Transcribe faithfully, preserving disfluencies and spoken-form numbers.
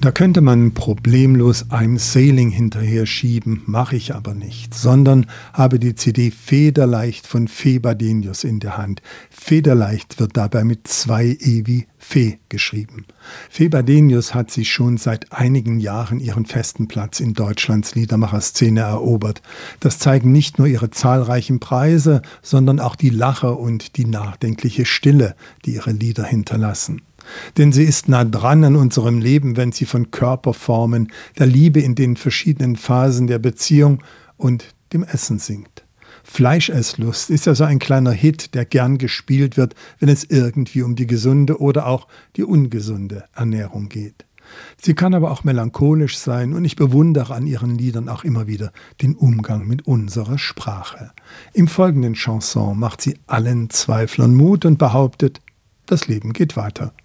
Da könnte man problemlos I'm Sailing hinterher schieben, mache ich aber nicht, sondern habe die C D Federleicht von Fee Badenius in der Hand. Federleicht wird dabei mit zwei E wie Fee geschrieben. Fee Badenius hat sich schon seit einigen Jahren ihren festen Platz in Deutschlands Liedermacherszene erobert. Das zeigen nicht nur ihre zahlreichen Preise, sondern auch die Lache und die nachdenkliche Stille, die ihre Lieder hinterlassen. Denn sie ist nah dran an unserem Leben, wenn sie von Körperformen, der Liebe in den verschiedenen Phasen der Beziehung und dem Essen singt. Fleischesslust ist ja so ein kleiner Hit, der gern gespielt wird, wenn es irgendwie um die gesunde oder auch die ungesunde Ernährung geht. Sie kann aber auch melancholisch sein und ich bewundere an ihren Liedern auch immer wieder den Umgang mit unserer Sprache. Im folgenden Chanson macht sie allen Zweiflern Mut und behauptet, das Leben geht weiter.